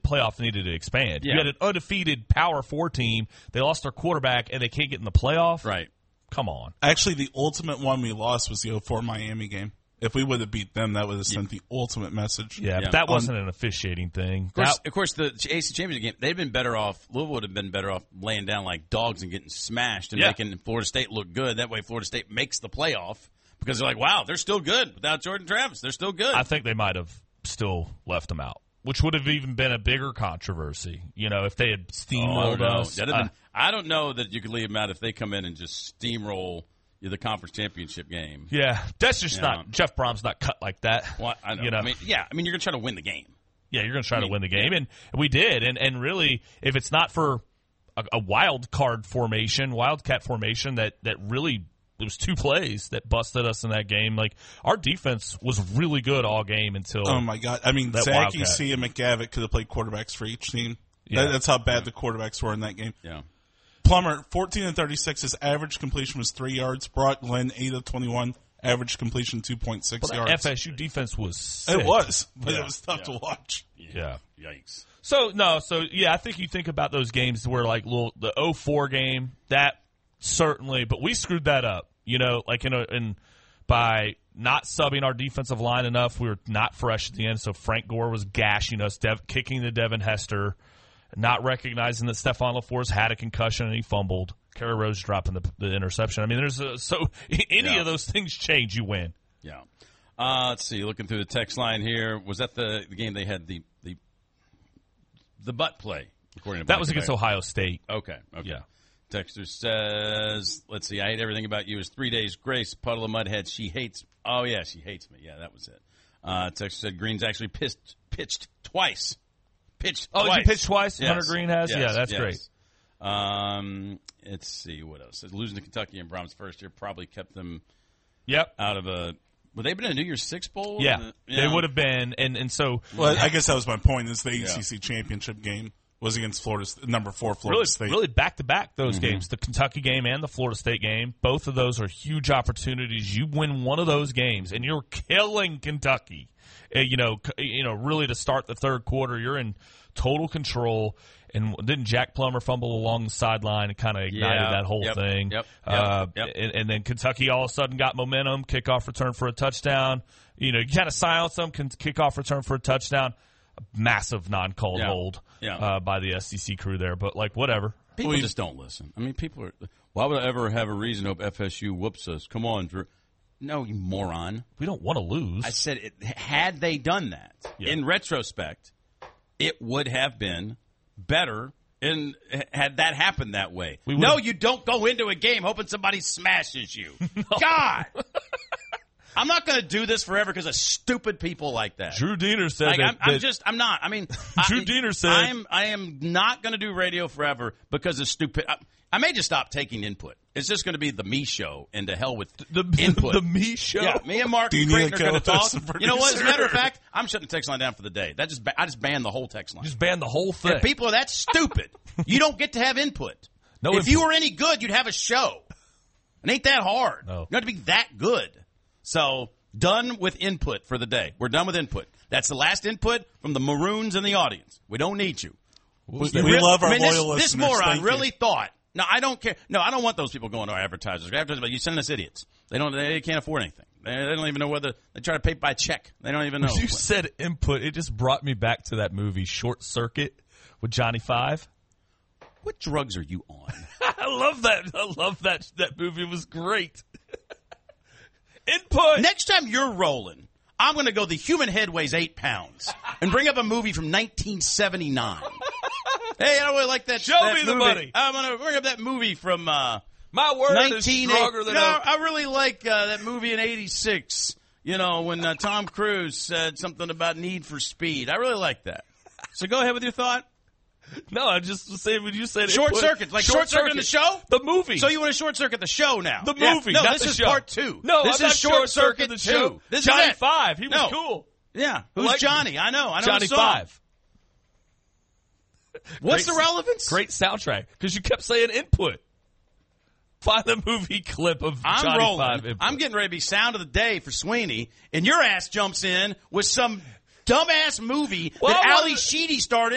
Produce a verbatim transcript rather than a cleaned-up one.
playoff needed to expand. Yeah. You had an undefeated Power Four team. They lost their quarterback, and they can't get in the playoff. Right. Come on. Actually, the ultimate one we lost was the oh four Miami game. If we would have beat them, that would have sent the ultimate message. Yeah, Yeah. but that wasn't an officiating thing. Of course, That- of course, the A C Championship game, they'd been better off. Louisville would have been better off laying down like dogs and getting smashed and Yeah. making Florida State look good. That way, Florida State makes the playoff because they're like, wow, they're still good without Jordan Travis. They're still good. I think they might have still left them out, which would have even been a bigger controversy. You know, if they had Oh, I steamrolled don't know. us. That'd have been- Uh, I don't know that you could leave them out if they come in and just steamroll the conference championship game. yeah, that's just Yeah. not Jeff Brom's not cut like that. Well, I know. You know, I mean, yeah. I mean, you're going to try to win the game. yeah, you're going to try I mean, to win the game, and we did. And and really, if it's not for a, a wild card formation, wildcat formation, that that really it was two plays that busted us in that game. Like our defense was really good all game until. Oh, my God. I mean, That Zach, Wildcat. E C, and McGavick could have played quarterbacks for each team. Yeah. That, that's how bad the quarterbacks were in that game. Yeah. Plummer, fourteen and thirty-six. His average completion was three yards. Brock Glenn, eight of twenty-one. Average completion, two point six Well, that yards. F S U defense was sick. It was, but Yeah. it was tough Yeah. to watch. Yeah. Yikes. So no, so yeah, I think you think about those games where like little, the oh four game, that certainly, but we screwed that up. You know, like in a, in by not subbing our defensive line enough, we were not fresh at the end. So Frank Gore was gashing us, Dev, kicking the Devin Hester, not recognizing that Stephon LaForce had a concussion and he fumbled. Kerry Rose dropping the, the interception. I mean, there's a, so any Yeah. of those things change, you win. Yeah. Uh, let's see. Looking through the text line here, was that the, the game they had the the the butt play? According to That Mike was against Beck? Ohio State. Okay. Okay. Yeah. Texter says, let's see. I hate everything about you. Is three days grace. Puddle of Mudhead. She hates. Oh yeah, she hates me. Yeah, that was it. Uh, Texter said Green's actually pitched pitched twice. Pitched. Oh, twice. did you pitch twice? Yes. Hunter Green has. Yes. Yeah, that's Yes. great. Um, let's see what else. Losing to Kentucky in Brom's first year probably kept them Yep. out of a. Would they have been in a New Year's Six bowl? Yeah, In the- they yeah. would have been, and and so Well, I guess that was my point. Is the Yeah. A C C championship game was against Florida, number four Florida really, State. really back to back those games, the Kentucky game and the Florida State game. Both of those are huge opportunities. You win one of those games, and you're killing Kentucky. Uh, you know, c- you know, really to start the third quarter, you're in total control. And didn't Jack Plummer fumble along the sideline and kind of ignited Yeah. that whole Yep. thing? Yep. Uh, Yep. And, and then Kentucky all of a sudden got momentum, kickoff return for a touchdown. You know, you kind of silence them, can kickoff return for a touchdown. A massive non-called Yeah. hold Yeah. uh, by the S E C crew there, but like whatever. People Well, just don't listen. I mean, people are. Why would I ever have a reason to hope F S U whoops us? Come on, Drew. No, you moron. We don't want to lose. I said, it, had they done that, Yeah. in retrospect, it would have been better. And had that happened that way. We no, would've- you don't go into a game hoping somebody smashes you. God. I'm not going to do this forever because of stupid people like that. Drew Diener said Like, that, I'm, I'm that- just, I'm not. I mean, Drew I, Diener said- I'm, I am not going to do radio forever because of stupid. I, I may just stop taking input. It's just going to be the me show, and to hell with the input. the me show. Yeah, me and Mark Do you need Creighton a are going to co-host talk. and You know what? As a matter of producer? fact, I'm shutting the text line down for the day. That just, ba- I just banned the whole text line. Just ban the whole thing. If people are that stupid, you don't get to have input. No if input. you were any good, you'd have a show. It ain't that hard. No. You don't have to be that good. So, done with input for the day. We're done with input. That's the last input from the Maroons in the audience. We don't need you. We, You we really- love our I mean, this, loyal this listeners. moron Thank you. really thought. No, I don't care. No, I don't want those people going to our advertisers. Advertisers, but you send us idiots. They don't. They can't afford anything. They, they don't even know whether they try to pay by check. They don't even know. You said input. It just brought me back to that movie Short Circuit with Johnny Five. What drugs are you on? I love that. I love that. That movie was great. Input. Next time you're rolling, I'm going to go. The human head weighs eight pounds, and bring up a movie from nineteen seventy-nine. Hey, I don't really like that. Show that me the movie. money. I'm going to bring up that movie from uh, My word nineteen is stronger than no, a- I really like uh, that movie in eighty-six. You know, when uh, Tom Cruise said something about Need for Speed. I really like that. So go ahead with your thought. No, I just was saying when you said Short input, circuit, like short, circuit in the show. The movie. So you want to short circuit the show now? The Yeah. movie, No, not this the is show. part two. No, this I'm is not short circuit the two. show. This Johnny is it. Five. He was No. cool. Yeah, I who's like Johnny? I know. I know Johnny the song. Five. What's Great- the relevance? Great soundtrack because you kept saying input. Find the movie clip of I'm Johnny rolling. Five. Input. I'm getting ready to be sound of the day for Sweeney, and your ass jumps in with some dumbass movie Well, that I Ali wanted- Sheedy starred in.